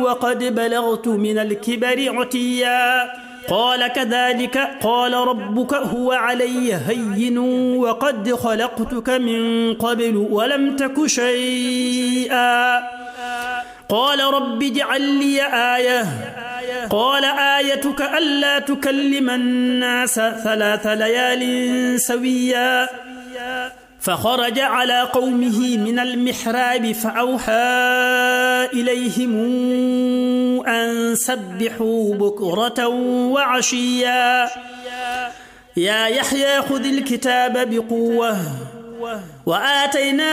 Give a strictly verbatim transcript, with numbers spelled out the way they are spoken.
وقد بلغت من الكبر عتيا قال كذلك قال ربك هو علي هين وقد خلقتك من قبل ولم تك شيئا قال رب اجعل لي آية قال آيتك ألا تكلم الناس ثلاث ليال سويا فخرج على قومه من المحراب فأوحى إليهم أن سبحوا بكرة وعشيا يا يحيى خذ الكتاب بقوة وآتيناه